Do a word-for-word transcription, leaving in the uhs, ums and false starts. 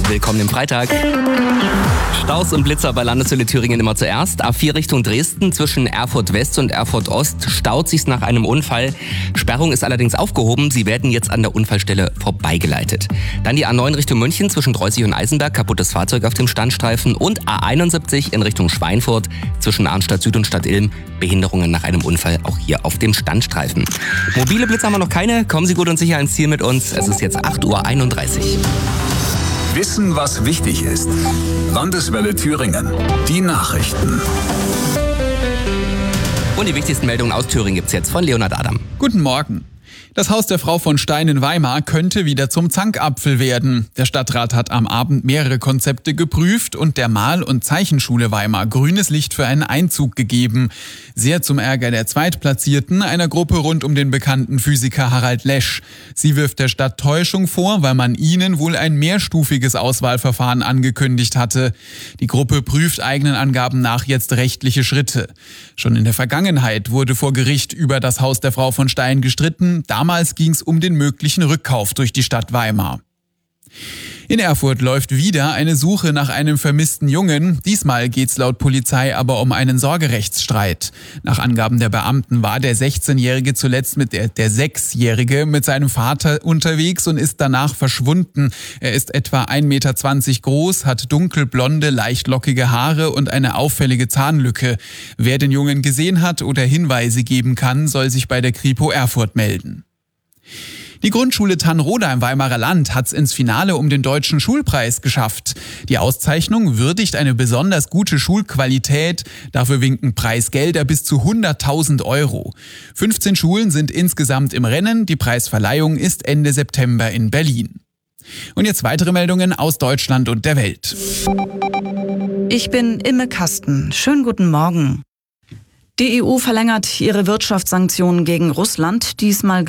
Willkommen im Freitag. Staus und Blitzer bei Landeshölle Thüringen immer zuerst. A vier Richtung Dresden zwischen Erfurt West und Erfurt Ost staut sich nach einem Unfall. Sperrung ist allerdings aufgehoben. Sie werden jetzt an der Unfallstelle vorbeigeleitet. Dann die A neun Richtung München zwischen Dreußig und Eisenberg. Kaputtes Fahrzeug auf dem Standstreifen. Und A einundsiebzig in Richtung Schweinfurt zwischen Arnstadt Süd und Stadt Ilm. Behinderungen nach einem Unfall auch hier auf dem Standstreifen. Mobile Blitzer haben wir noch keine. Kommen Sie gut und sicher ins Ziel mit uns. Es ist jetzt acht Uhr einunddreißig. Wissen, was wichtig ist. Landeswelle Thüringen. Die Nachrichten. Und die wichtigsten Meldungen aus Thüringen gibt's jetzt von Leonhard Adam. Guten Morgen. Das Haus der Frau von Stein in Weimar könnte wieder zum Zankapfel werden. Der Stadtrat hat am Abend mehrere Konzepte geprüft und der Mal- und Zeichenschule Weimar grünes Licht für einen Einzug gegeben. Sehr zum Ärger der Zweitplatzierten, einer Gruppe rund um den bekannten Physiker Harald Lesch. Sie wirft der Stadt Täuschung vor, weil man ihnen wohl ein mehrstufiges Auswahlverfahren angekündigt hatte. Die Gruppe prüft eigenen Angaben nach jetzt rechtliche Schritte. Schon in der Vergangenheit wurde vor Gericht über das Haus der Frau von Stein gestritten. Damals ging es um den möglichen Rückkauf durch die Stadt Weimar. In Erfurt läuft wieder eine Suche nach einem vermissten Jungen. Diesmal geht's laut Polizei aber um einen Sorgerechtsstreit. Nach Angaben der Beamten war der sechzehnjährige zuletzt mit der, der sechsjährige mit seinem Vater unterwegs und ist danach verschwunden. Er ist etwa ein Meter zwanzig groß, hat dunkelblonde, leicht lockige Haare und eine auffällige Zahnlücke. Wer den Jungen gesehen hat oder Hinweise geben kann, soll sich bei der Kripo Erfurt melden. Die Grundschule Tannroda im Weimarer Land hat's ins Finale um den Deutschen Schulpreis geschafft. Die Auszeichnung würdigt eine besonders gute Schulqualität. Dafür winken Preisgelder bis zu hunderttausend Euro. fünfzehn Schulen sind insgesamt im Rennen. Die Preisverleihung ist Ende September in Berlin. Und jetzt weitere Meldungen aus Deutschland und der Welt. Ich bin Imme Kasten. Schönen guten Morgen. Die E U verlängert ihre Wirtschaftssanktionen gegen Russland, diesmal